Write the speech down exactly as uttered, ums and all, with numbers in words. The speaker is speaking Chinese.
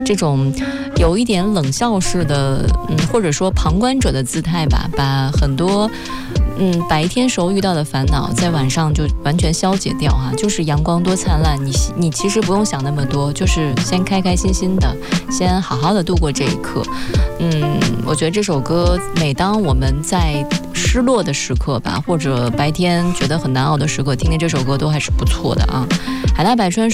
这种有一点冷笑式的，嗯，或者说旁观者的姿态吧，把很多嗯白天时候遇到的烦恼，在晚上就完全消解掉哈、啊，就是阳光多灿烂，你你其实不用想那么多，就是先开开心心的，先好好的度过这一刻。嗯，我觉得这首歌，每当我们在失落的时刻吧，或者白天觉得很难熬的时刻，听听这首歌都还是不错的啊。海纳百川。